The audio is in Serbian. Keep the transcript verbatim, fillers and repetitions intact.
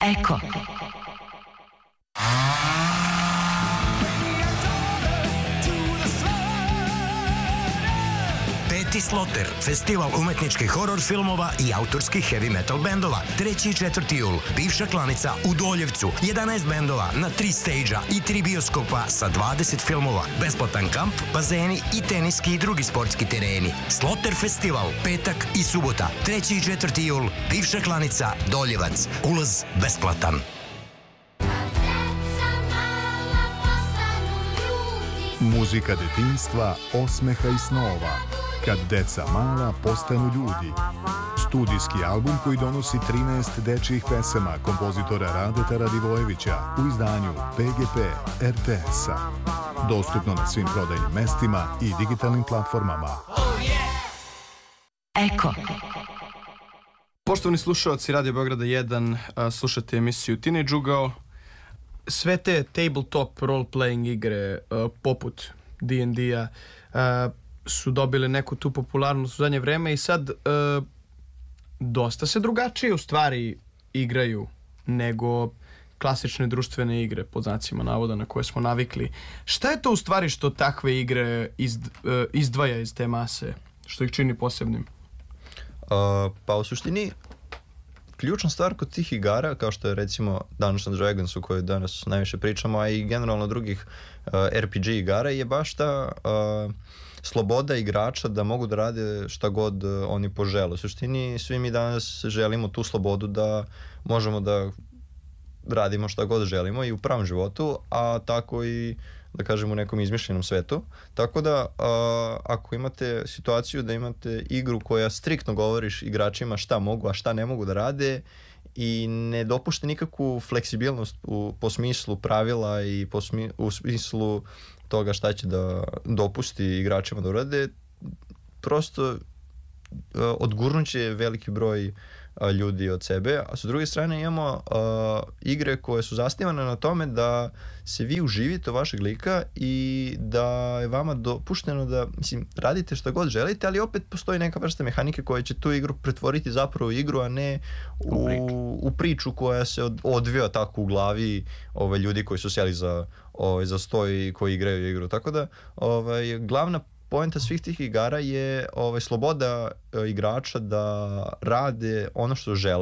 Eko. Peti Sloter, festival umetničkih horor filmova i autorskih heavy metal bendova. treći i četvrti jul, bivša klanica u Doljevcu, jedanaest bendova na tri stage-a i tri bioskopa sa dvadeset filmova. Besplatan kamp, bazeni i teniski i drugi sportski tereni. Sloter festival, petak i subota, treći i četvrti jul, bivša klanica, Doljevac. Ulaz besplatan. Muzika detinjstva, osmeha i snova. Kad deca mala postanu ljudi. Studijski album koji donosi trinaest dečjih pesama kompozitora Radeta Radivojevića u izdanju P G P R T S-a. Dostupno na svim prodajnim mestima i digitalnim platformama. Eko. Poštovani slušalci Radio Beograda jedan, slušate emisiju Teenage Ugao. Sve te tabletop role-playing igre uh, poput D and D-a uh, su dobile neku tu popularnost u zadnje vreme i sad uh, dosta se drugačije u stvari igraju nego klasične društvene igre, pod znacima navoda, na koje smo navikli. Šta je to u stvari što takve igre izd, uh, izdvaja iz te mase? Što ih čini posebnim? Uh, pa u suštini ključna stvar kod tih igara, kao što je recimo Dungeons and Dragons, o kojoj danas najviše pričamo, a i generalno drugih uh, R P G igara, je baš ta uh, sloboda igrača da mogu da rade šta god uh, oni požele. U suštini svi mi danas želimo tu slobodu da možemo da radimo šta god želimo i u pravom životu, a tako i da kažem u nekom izmišljenom svetu. Tako da uh, ako imate situaciju da imate igru koja striktno govoriš igračima šta mogu, a šta ne mogu da rade i ne dopušte nikakvu fleksibilnost u, po smislu pravila i po smi, u smislu toga šta će da dopusti igračima da urade, prosto uh, odgurnuće veliki broj ljudi od sebe, a sa druge strane imamo uh, igre koje su zasnivane na tome da se vi uživite u vašeg lika i da je vama dopušteno da, mislim, radite šta god želite, ali opet postoji neka vrsta mehanike koja će tu igru pretvoriti zapravo u igru, a ne u, u, priču. u priču koja se od, odvija tako u glavi ovaj, ljudi koji su sjeli za, ovaj, za sto i koji igraju igru. Tako da ovaj, glavna poenta svih tih igara je ovaj, sloboda e, igrača da rade ono što žele